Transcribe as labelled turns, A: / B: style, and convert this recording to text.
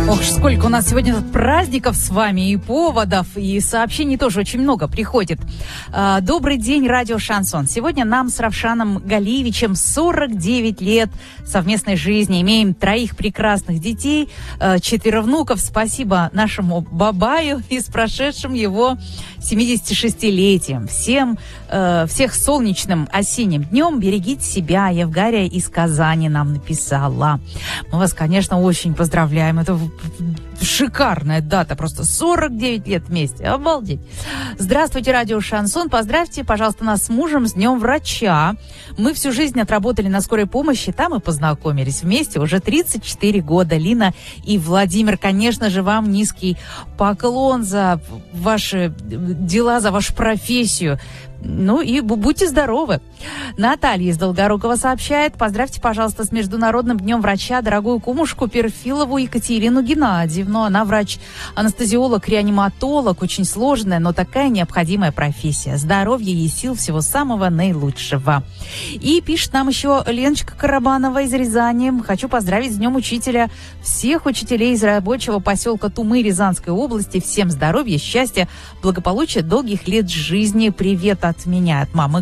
A: Ох, сколько у нас сегодня праздников с вами, и поводов, и сообщений тоже очень много приходит. Добрый день, радио «Шансон». Сегодня нам с Равшаном Галиевичем 49 лет совместной жизни. Имеем 3 прекрасных детей, 4 внуков. Спасибо нашему Бабаю и с прошедшим его 76-летием. Всех солнечным осенним днем. Берегите себя. Евгария из Казани нам написала. Мы вас, конечно, очень поздравляем. Это шикарная дата, просто 49 лет вместе, обалдеть. Здравствуйте, радио «Шансон», поздравьте, пожалуйста, нас с мужем с днем врача. Мы всю жизнь отработали на скорой помощи, там и познакомились вместе уже 34 года. Лина и Владимир, конечно же, вам низкий поклон за ваши дела, за вашу профессию. Ну и будьте здоровы. Наталья из Долгорукова сообщает: поздравьте, пожалуйста, с Международным днем врача дорогую кумушку Перфилову Екатерину Геннадьевну. Она врач-анестезиолог, реаниматолог. Очень сложная, но такая необходимая профессия. Здоровья ей, сил, всего самого наилучшего. И пишет нам еще Леночка Карабанова из Рязани. Хочу поздравить с днем учителя всех учителей из рабочего поселка Тумы Рязанской области. Всем здоровья, счастья, благополучия, долгих лет жизни. Привет от меня, от мамы